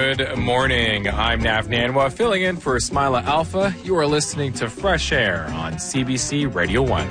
Good morning. I'm Nav Nanwa, filling in for Smilah Alpha. You are listening to Fresh Air on CBC Radio 1.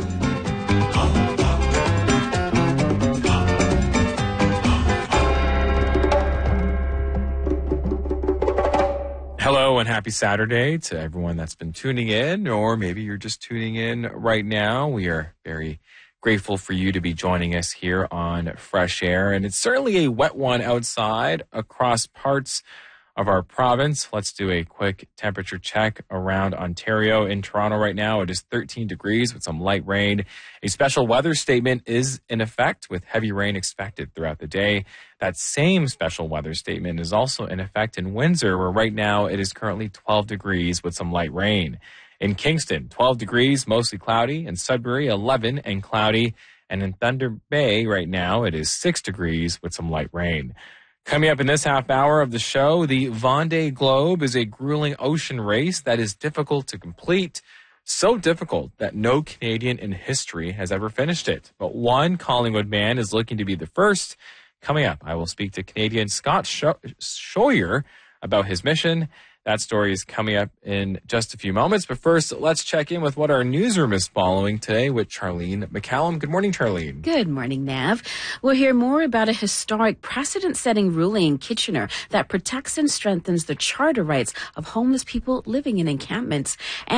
Hello and happy Saturday to everyone that's been tuning in, or maybe you're just tuning in right now. We are very grateful for you to be joining us here on Fresh Air. And it's certainly a wet one outside across parts of our province. Let's do a quick temperature check around Ontario. In Toronto right now, it is 13 degrees with some light rain. A special weather statement is in effect with heavy rain expected throughout the day. That same special weather statement is also in effect in Windsor, where right now it is currently 12 degrees with some light rain. In Kingston, 12 degrees, mostly cloudy. In Sudbury, 11 and cloudy. And in Thunder Bay right now, it is 6 degrees with some light rain. Coming up in this half hour of the show, the Vendée Globe is a grueling ocean race that is difficult to complete. So difficult that no Canadian in history has ever finished it. But one Collingwood man is looking to be the first. Coming up, I will speak to Canadian Scott Scheuer about his mission. That story is coming up in just a few moments. But first, let's check in with what our newsroom is following today with Charlene McCallum. Good morning, Charlene. Good morning, Nav. We'll hear more about a historic precedent-setting ruling in Kitchener that protects and strengthens the charter rights of homeless people living in encampments.